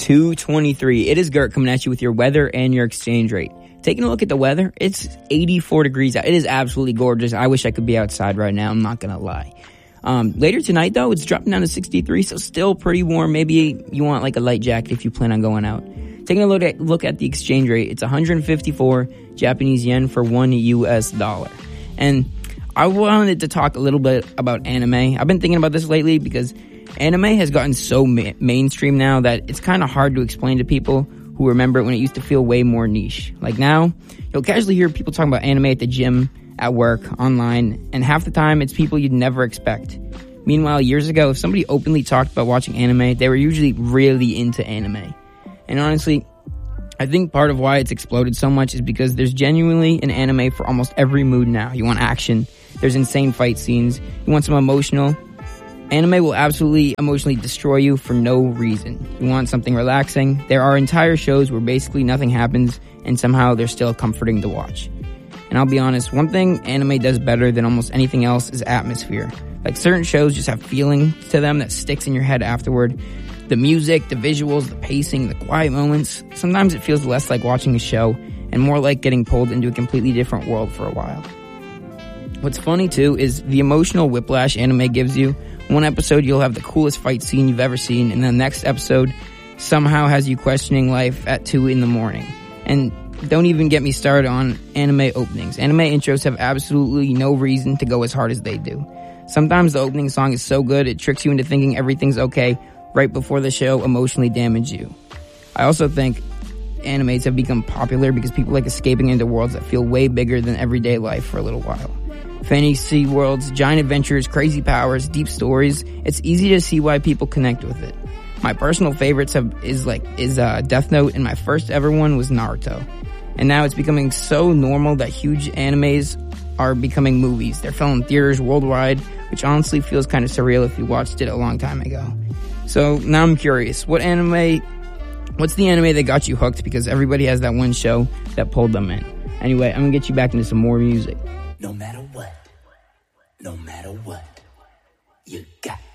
2:23. It is Gert coming at you with your weather and your exchange rate. Taking a look at the weather, it's 84 degrees out. It is absolutely gorgeous. I wish I could be outside right now. I'm not going to lie. Later tonight, though, it's dropping down to 63, so still pretty warm. Maybe you want like a light jacket if you plan on going out. Taking a look at the exchange rate, it's 154 Japanese yen for $1 US. And I wanted to talk a little bit about anime. I've been thinking about this lately because anime has gotten so mainstream now that it's kind of hard to explain to people who remember it when it used to feel way more niche. Like now, you'll casually hear people talking about anime at the gym, at work, online, and half the time it's people you'd never expect. Meanwhile, years ago, if somebody openly talked about watching anime, they were usually really into anime. And honestly, I think part of why it's exploded so much is because there's genuinely an anime for almost every mood now. You want action, there's insane fight scenes, you want some emotional. Anime will absolutely emotionally destroy you for no reason. You want something relaxing. There are entire shows where basically nothing happens and somehow they're still comforting to watch. And I'll be honest, one thing anime does better than almost anything else is atmosphere. Like certain shows just have feeling to them that sticks in your head afterward. The music, the visuals, the pacing, the quiet moments. Sometimes it feels less like watching a show and more like getting pulled into a completely different world for a while. What's funny too is the emotional whiplash anime gives you. One episode you'll have the coolest fight scene you've ever seen, and the next episode somehow has you questioning life at 2 a.m. And don't even get me started on anime openings. Anime intros have absolutely no reason to go as hard as they do. Sometimes the opening song is so good it tricks you into thinking everything's okay right before the show emotionally damages you. I also think animes have become popular because people like escaping into worlds that feel way bigger than everyday life for a little while. Fantasy worlds, giant adventures, crazy powers, deep stories. It's easy to see why people connect with it. My personal favorites is Death Note, and my first ever one was Naruto. And now it's becoming so normal that huge animes are becoming movies. They're filmed in theaters worldwide, which honestly feels kind of surreal if you watched it a long time ago. So now I'm curious, what's the anime that got you hooked? Because everybody has that one show that pulled them in. Anyway, I'm gonna get you back into some more music. No matter what, you got